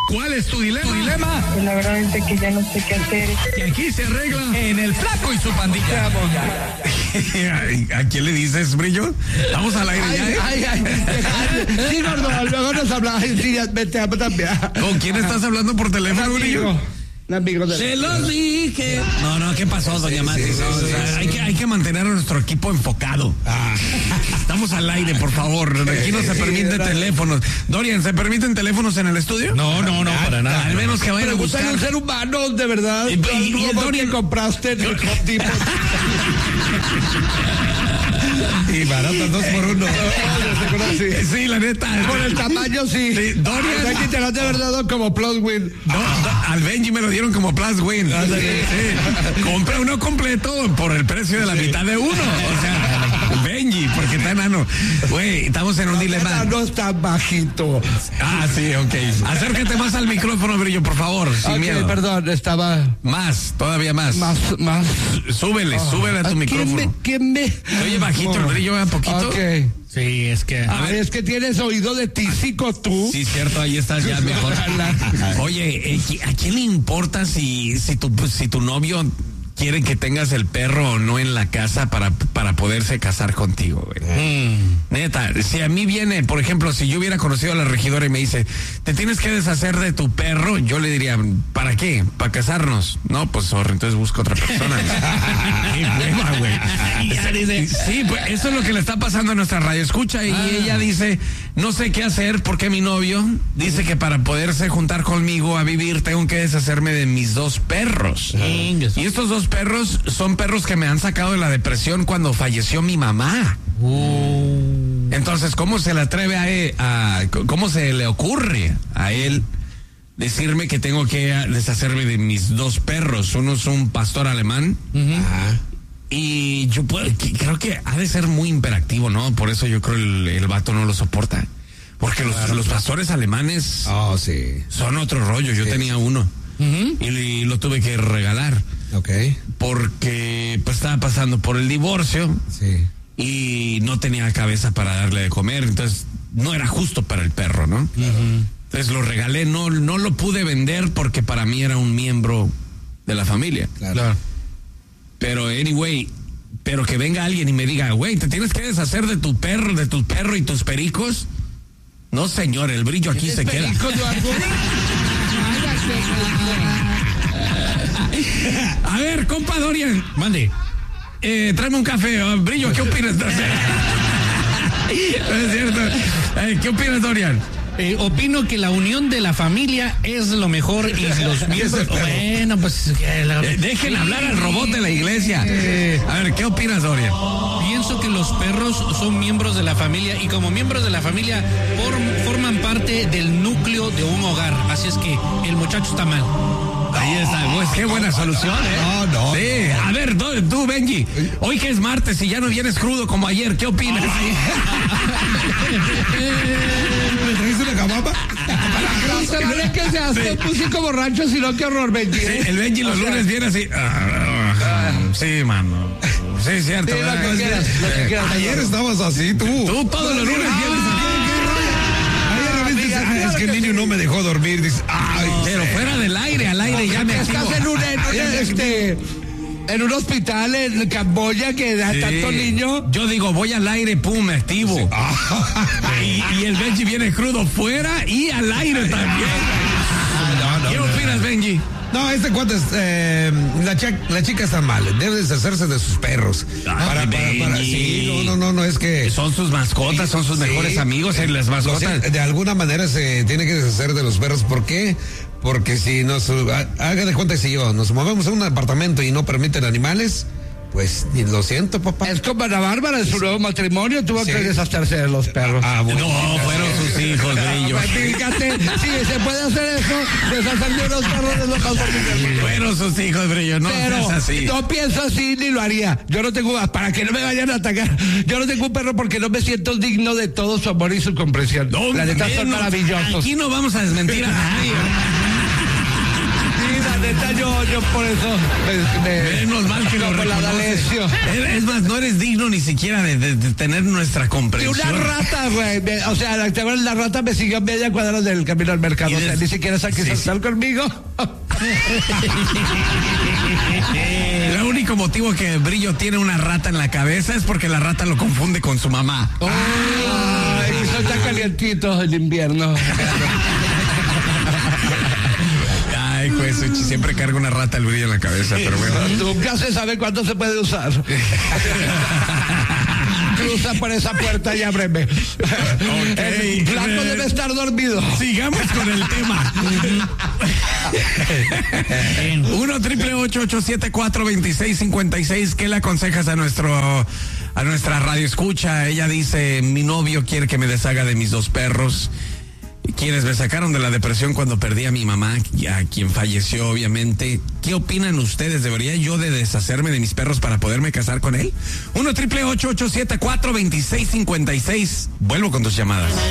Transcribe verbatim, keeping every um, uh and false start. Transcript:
¿Cuál es tu dilema? ¿Tu dilema? Pues la verdad es que ya no sé qué hacer. Que aquí se arregla en El Flaco y su pandilla. ¿A quién le dices, Brillo? Vamos al aire ay, ya, ¿eh? Ay, ay, ay. Sí, gordo, luego nos habla. Ay, sí, vete a también. ¿Con quién estás hablando por teléfono, Brillo? Un amigo de... Se los dije. No, no, ¿qué pasó, doña Mati? Sí, sí, no, sí, o sea, sí, hay, que, hay que mantener a nuestro equipo enfocado. Ah. Estamos al aire, por favor. Aquí no se permiten teléfonos. Dorian, ¿se permiten teléfonos en el estudio? No, no, no, para nada. Al menos que vayan a buscar. un ser humano, de verdad. Y, y, y el Dorian compraste el tipo. Y barato, dos por uno. Sí, sí, la neta. Por el tamaño, sí. sí Dorian. O sea, que te lo han de verdad dado como plus win. No, no, al Benji me lo dieron como plus win. Sí, sí. Compra uno completo por el precio de la sí. mitad de uno. O sea, Benji, porque está enano. Güey, estamos en un no, dilema. No está bajito. Ah, sí, ok. Acércate más al micrófono, Brillo, por favor, sin okay, miedo. Perdón, estaba... Más, todavía más. Más, más. Súbele, oh. súbele a tu ¿A micrófono. ¿Quién me, quién me... Oye, bajito, el Brillo, un poquito. Ok. Sí, es que... A ver, es que tienes oído de tísico tú. Sí, cierto, ahí estás ya mejor. Oye, ¿a quién le importa si, si, tu, si tu novio quiere que tengas el perro o no en la casa para, para poderse casar contigo, güey? Mm. Neta, si a mí viene, por ejemplo, si yo hubiera conocido a la regidora y me dice, te tienes que deshacer de tu perro, yo le diría, ¿para qué? ¿Para casarnos? No, pues sorry, entonces busco otra persona. Qué hueva, güey. Sí, pues eso es lo que le está pasando a nuestra radio escucha y ah. ella dice, no sé qué hacer porque mi novio dice que para poderse juntar conmigo a vivir tengo que deshacerme de mis dos perros. Mm. Y estos dos perros son perros que me han sacado de la depresión cuando falleció mi mamá. Uh. Entonces, ¿cómo se le atreve a él, a, cómo se le ocurre a él decirme que tengo que deshacerme de mis dos perros? Uno es un pastor alemán. Uh-huh. Ajá. Y yo puedo, creo que ha de ser muy imperactivo, ¿no? Por eso yo creo el, el vato no lo soporta. Porque los, claro. los pastores alemanes oh, sí. son otro rollo. Yo sí. tenía uno. Uh-huh. y, y lo tuve que regalar. Ok. Porque pues estaba pasando por el divorcio. Sí. Y no tenía cabeza para darle de comer. Entonces no era justo para el perro, ¿no? Uh-huh. Entonces lo regalé. No, no lo pude vender porque para mí era un miembro de la familia. Claro. claro. Pero anyway, pero que venga alguien y me diga, güey, ¿te tienes que deshacer de tu perro, de tu perro y tus pericos? No, señor, el Brillo aquí se queda. A ver, compa Dorian, mande. Eh, tráeme un café. Uh, Brillo, ¿qué opinas? No es cierto. Eh, ¿Qué opinas, Dorian? Eh, opino que la unión de la familia es lo mejor y los miembros... Bueno, pues... Eh, la... eh, dejen hablar al robot de la iglesia. Eh, a ver, ¿qué opinas, Dorian? Pienso que los perros son miembros de la familia y como miembros de la familia form, forman parte del núcleo de un hogar. Así es que el muchacho está mal. Ahí está, pues qué buena solución, ¿eh? No, no. Sí, a ver, tú, Benji, hoy que es martes y ya no vienes crudo como ayer, ¿qué opinas? ¿Me trajiste una camapa? No se vale que seas sí. puse como rancho, sino que horror, Benji. Sí, el Benji los o sea, lunes viene así. Uh, sí, mano. Sí, cierto. Sí, lo que quieras, lo que quieras. Ayer estabas así, tú. Tú todos los lunes vienes así. Ah, es que el niño no me dejó dormir. Dice, ay, no, pero fuera del aire, al aire ya me estás en un, en, este, en un hospital en Camboya que da sí. tanto niño. Yo digo, voy al aire, pum, me activo. Sí. y, y el Benji viene crudo fuera y al aire también. No, no, ¿Qué no, opinas, no. Benji? No, este cuate es, eh, la, chica, la chica está mal, debe deshacerse de sus perros. Ah, para, para, para, sí, no, no, no, no, es que... Son sus mascotas, son sus sí, mejores amigos, eh, las mascotas. Sé, de alguna manera se tiene que deshacer de los perros, ¿por qué? Porque si nos, haga de cuenta que si yo nos movemos a un apartamento y no permiten animales... Pues lo siento, papá. Es como Ana Bárbara en su nuevo matrimonio tuvo sí. que deshacerse de los perros. Ah, bueno, no, fueron sus hijos, Brillo. Fíjate, si se puede hacer eso, deshacer de los perros de los perros. Fueron sus hijos, Brillo, no Pero es así. No pienso así ni lo haría. Yo no tengo, para que no me vayan a atacar, yo no tengo un perro porque no me siento digno de todo su amor y su comprensión. No, la neta son maravillosos. Aquí no vamos a desmentir a nadie. La neta, yo, yo por eso me, me, Menos mal que lo por la reconoces. D'Alessio. Es, es más, no eres digno ni siquiera de, de- de tener nuestra Y comprensión. una rata, güey. me- O sea, la, ¿te acuerdas? La rata me siguió a media cuadra del camino al mercado. Y O sea, des- ni siquiera se quiso sí, sí. estar conmigo. El único motivo que Brillo tiene una rata en la cabeza es porque la rata lo confunde con su mamá. Ay, que soy tan calientito el invierno. Ay, pues siempre carga una rata el Brillo en la cabeza, pero bueno. Nunca se sabe cuándo se puede usar. Cruza por esa puerta y ábreme. El plato eh, debe estar dormido. Sigamos con el tema. uno triple ocho ocho siete cuatro dos seis cinco seis. ¿Qué le aconsejas a nuestro a nuestra radio escucha? Ella dice: mi novio quiere que me deshaga de mis dos perros, quienes me sacaron de la depresión cuando perdí a mi mamá, a quien falleció obviamente. ¿Qué opinan ustedes? ¿Debería yo de deshacerme de mis perros para poderme casar con él? uno triple ocho ocho siete cuatro dos seis cinco seis. Vuelvo con tus llamadas.